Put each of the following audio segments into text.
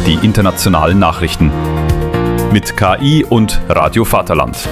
die internationalen Nachrichten. Mit KI und Radio Vaterland.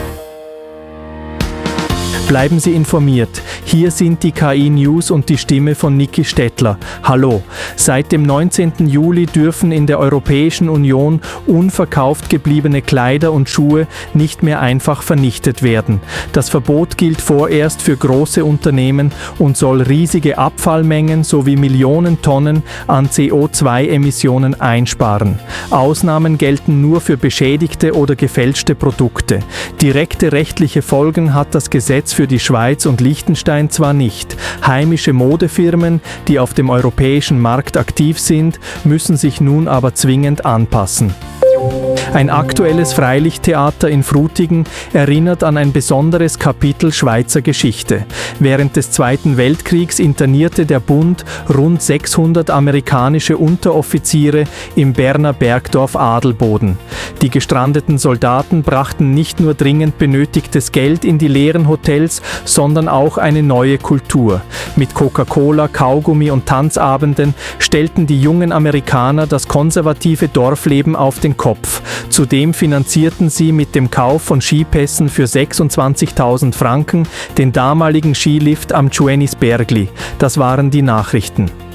Bleiben Sie informiert. Hier sind die KI-News und die Stimme von Niki Stettler. Hallo. Seit dem 19. Juli dürfen in der Europäischen Union unverkauft gebliebene Kleider und Schuhe nicht mehr einfach vernichtet werden. Das Verbot gilt vorerst für große Unternehmen und soll riesige Abfallmengen sowie Millionen Tonnen an CO2-Emissionen einsparen. Ausnahmen gelten nur für beschädigte oder gefälschte Produkte. Direkte rechtliche Folgen hat das Gesetz für die Schweiz und Liechtenstein zwar nicht. Heimische Modefirmen, die auf dem europäischen Markt aktiv sind, müssen sich nun aber zwingend anpassen. Ein aktuelles Freilichttheater in Frutigen erinnert an ein besonderes Kapitel Schweizer Geschichte. Während des Zweiten Weltkriegs internierte der Bund rund 600 amerikanische Unteroffiziere im Berner Bergdorf Adelboden. Die gestrandeten Soldaten brachten nicht nur dringend benötigtes Geld in die leeren Hotels, sondern auch eine neue Kultur. Mit Coca-Cola, Kaugummi und Tanzabenden stellten die jungen Amerikaner das konservative Dorfleben auf den Kopf. Zudem finanzierten sie mit dem Kauf von Skipässen für 26.000 Franken den damaligen Skilift am Tschuenisbergli. Das waren die Nachrichten.